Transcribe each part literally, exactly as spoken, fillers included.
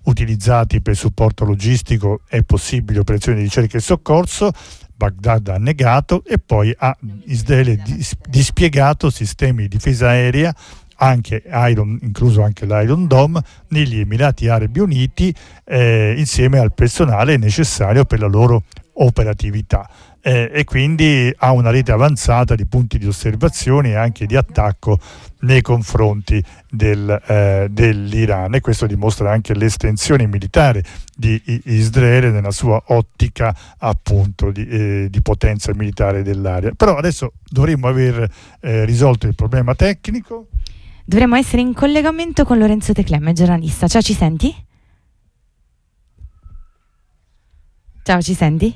utilizzati per supporto logistico e possibili operazioni di ricerca e soccorso. Baghdad ha negato, e poi ha Israele dispiegato sistemi di difesa aerea, anche Iron, incluso anche l'Iron Dome, negli Emirati Arabi Uniti, eh, insieme al personale necessario per la loro operatività. Eh, e quindi ha una rete avanzata di punti di osservazione e anche di attacco nei confronti del, eh, dell'Iran, e questo dimostra anche l'estensione militare di Israele nella sua ottica appunto di, eh, di potenza militare dell'area. Però adesso dovremmo aver eh, risolto il problema tecnico. Dovremmo essere in collegamento con Lorenzo Teclemme, giornalista. Ciao, ci senti? Ciao, ci senti?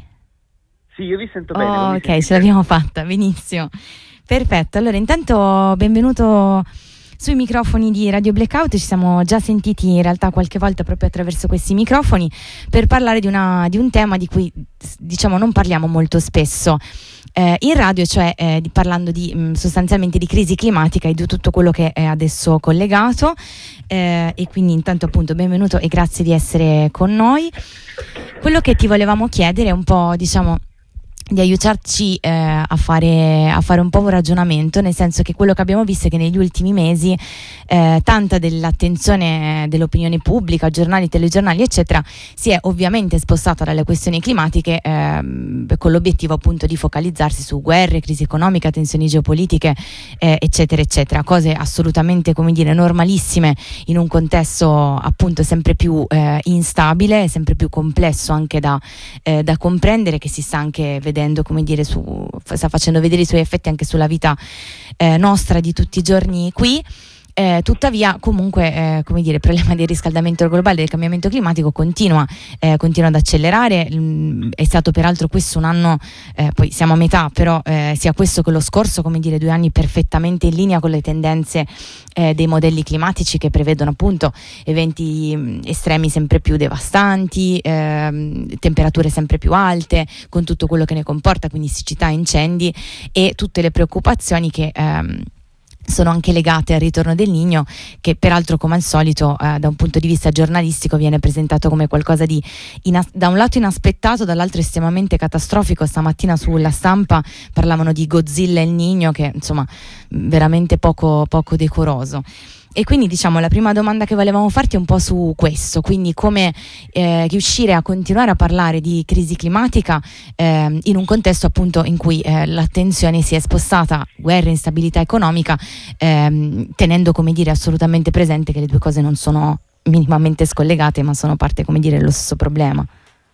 Sì, io vi sento bene. Oh, ok, ce l'abbiamo fatta, benissimo. Perfetto, allora intanto benvenuto sui microfoni di Radio Blackout. Ci siamo già sentiti in realtà qualche volta proprio attraverso questi microfoni per parlare di, una, di un tema di cui diciamo non parliamo molto spesso eh, in radio, cioè eh, di, parlando di, mh, sostanzialmente di crisi climatica e di tutto quello che è adesso collegato, eh, e quindi intanto appunto benvenuto e grazie di essere con noi. Quello che ti volevamo chiedere è un po', diciamo, di aiutarci eh, a, fare, a fare un po' un ragionamento, nel senso che quello che abbiamo visto è che negli ultimi mesi eh, tanta dell'attenzione dell'opinione pubblica, giornali, telegiornali eccetera, si è ovviamente spostata dalle questioni climatiche eh, con l'obiettivo appunto di focalizzarsi su guerre, crisi economica, tensioni geopolitiche eh, eccetera eccetera, cose assolutamente, come dire, normalissime in un contesto appunto sempre più eh, instabile, sempre più complesso anche da, eh, da comprendere, che si sta anche vedendo vedendo, come dire, su, sta facendo vedere i suoi effetti anche sulla vita eh, nostra di tutti i giorni qui. Eh, tuttavia comunque eh, come dire, il problema del riscaldamento globale, del cambiamento climatico continua, eh, continua ad accelerare. Mm, è stato peraltro questo un anno, eh, poi siamo a metà, però eh, sia questo che lo scorso, come dire, due anni perfettamente in linea con le tendenze eh, dei modelli climatici che prevedono appunto eventi mh, estremi sempre più devastanti, eh, temperature sempre più alte, con tutto quello che ne comporta, quindi siccità, incendi e tutte le preoccupazioni che ehm, sono anche legate al ritorno del Niño, che peraltro come al solito eh, da un punto di vista giornalistico viene presentato come qualcosa di inas- da un lato inaspettato, dall'altro estremamente catastrofico. Stamattina sulla Stampa parlavano di Godzilla e il Niño, che insomma veramente poco, poco decoroso. E quindi diciamo la prima domanda che volevamo farti è un po' su questo, quindi come eh, riuscire a continuare a parlare di crisi climatica eh, in un contesto appunto in cui eh, l'attenzione si è spostata, guerra, instabilità economica, ehm, tenendo, come dire, assolutamente presente che le due cose non sono minimamente scollegate, ma sono parte, come dire, dello stesso problema.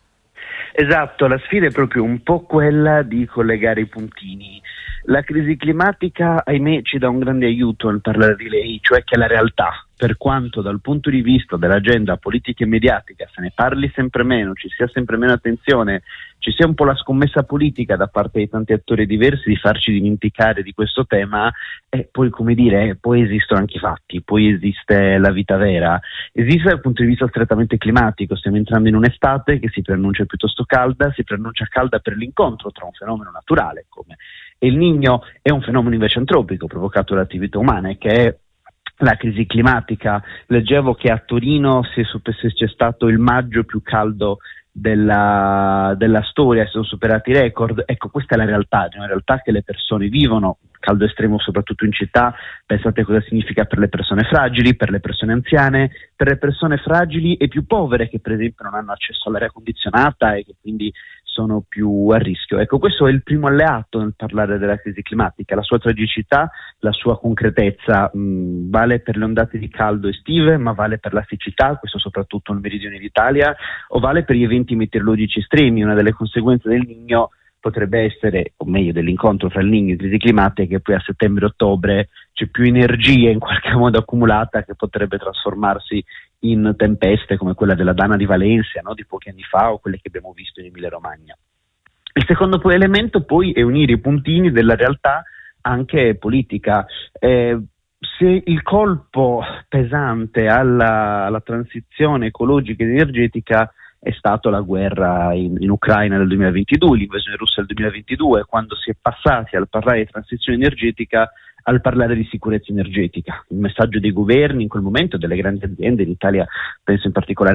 Esatto, la sfida è proprio un po' quella di collegare i puntini. La crisi climatica, ahimè, ci dà un grande aiuto nel parlare di lei, cioè che la realtà, per quanto dal punto di vista dell'agenda politica e mediatica se ne parli sempre meno, ci sia sempre meno attenzione, ci sia un po' la scommessa politica da parte di tanti attori diversi di farci dimenticare di questo tema, e poi, come dire, poi esistono anche i fatti, poi esiste la vita vera, esiste dal punto di vista strettamente climatico. Stiamo entrando in un'estate che si preannuncia piuttosto calda, si preannuncia calda per l'incontro tra un fenomeno naturale come il Niño e un fenomeno invece antropico provocato dall'attività umana, che è la crisi climatica. Leggevo che a Torino si è, se c'è stato il maggio più caldo della, della storia, si sono superati i record. Ecco, questa è la realtà, è una realtà che le persone vivono, caldo estremo soprattutto in città. Pensate cosa significa per le persone fragili, per le persone anziane, per le persone fragili e più povere che per esempio non hanno accesso all'aria condizionata e che quindi sono più a rischio. Ecco, questo è il primo alleato nel parlare della crisi climatica, la sua tragicità, la sua concretezza. Mh, vale per le ondate di caldo estive, ma vale per la siccità, questo soprattutto nel meridione d'Italia, o vale per gli eventi meteorologici estremi. Una delle conseguenze del Niño potrebbe essere, o meglio dell'incontro fra il Niño e crisi climatica, che poi a settembre-ottobre c'è più energia in qualche modo accumulata che potrebbe trasformarsi in tempeste come quella della Dana di Valencia, no, di pochi anni fa, o quelle che abbiamo visto in Emilia-Romagna. Il secondo poi elemento poi è unire i puntini della realtà anche politica. Eh, se il colpo pesante alla, alla transizione ecologica ed energetica è stato la guerra in, in Ucraina del duemilaventidue, l'invasione russa del duemilaventidue, quando si è passati al parlare di transizione energetica al parlare di sicurezza energetica. Il messaggio dei governi in quel momento, delle grandi aziende, in Italia penso in particolare